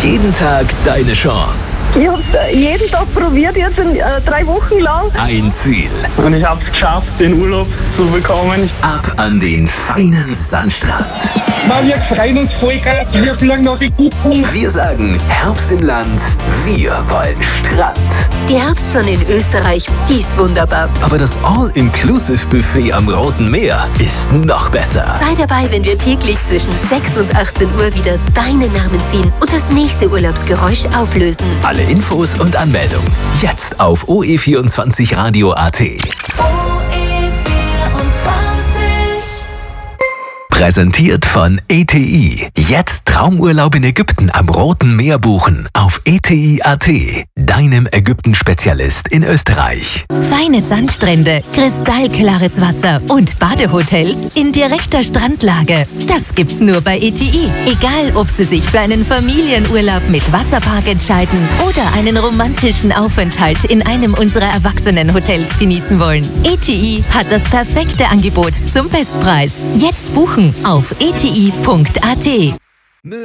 Jeden Tag deine Chance. Ich habe es jeden Tag probiert, jetzt 3 Wochen lang. Ein Ziel. Und ich habe es geschafft, den Urlaub zu bekommen. Ab an den feinen Sandstrand. Wir freuen uns voll, wir fliegen nach Ägypten. Wir sagen Herbst im Land, wir wollen Strand. Die Herbstsonne in Österreich, die ist wunderbar. Aber das All-Inclusive-Buffet am Roten Meer ist noch besser. Sei dabei, wenn wir täglich zwischen 6 und 18 Uhr wieder deinen Namen ziehen und das nächste Urlaubsgeräusch auflösen. Alle Infos und Anmeldung jetzt auf OE24radio.at. Präsentiert von ETI. Jetzt Traumurlaub in Ägypten am Roten Meer buchen auf ETI.at, deinem Ägypten-Spezialist in Österreich. Feine Sandstrände, kristallklares Wasser und Badehotels in direkter Strandlage. Das gibt's nur bei ETI. Egal, ob Sie sich für einen Familienurlaub mit Wasserpark entscheiden oder einen romantischen Aufenthalt in einem unserer Erwachsenenhotels genießen wollen. ETI hat das perfekte Angebot zum Bestpreis. Jetzt buchen auf eti.at.